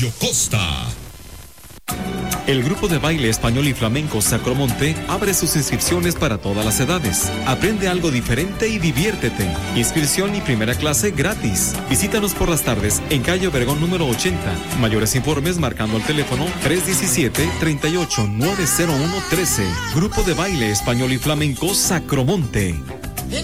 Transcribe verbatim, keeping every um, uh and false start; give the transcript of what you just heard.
Mario Costa. El grupo de baile español y flamenco Sacromonte abre sus inscripciones para todas las edades. Aprende algo diferente y diviértete. Inscripción y primera clase gratis. Visítanos por las tardes en calle Obregón número ochenta. Mayores informes marcando el teléfono tres uno siete, tres ocho, nueve cero uno uno tres. Grupo de baile español y flamenco Sacromonte.